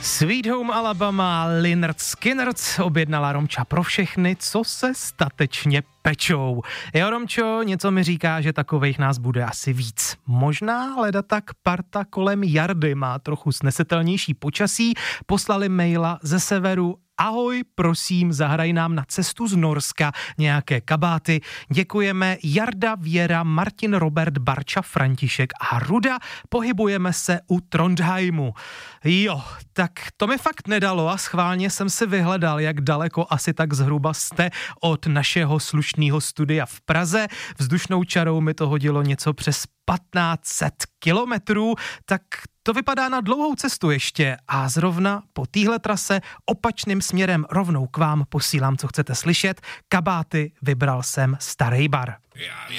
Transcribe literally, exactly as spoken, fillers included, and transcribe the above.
Sweet Home Alabama, Lynyrd Skynyrd objednala Romča pro všechny, co se statečně pečou. Jo, Romčo, něco mi říká, že takovejch nás bude asi víc. Možná leda tak parta kolem Jardy má trochu snesetelnější počasí, poslali maila ze severu. Ahoj, prosím, zahraj nám na cestu z Norska nějaké kabáty. Děkujeme Jarda, Věra, Martin, Robert, Barča, František a Ruda. Pohybujeme se u Trondheimu. Jo, tak to mi fakt nedalo a schválně jsem si vyhledal, jak daleko asi tak zhruba jste od našeho slušného studia v Praze. Vzdušnou čarou mi to hodilo něco přes patnáct set kilometrů, tak to vypadá na dlouhou cestu ještě a zrovna po téhle trase opačným směrem rovnou k vám posílám, co chcete slyšet. Kabáty vybral jsem Starý bar.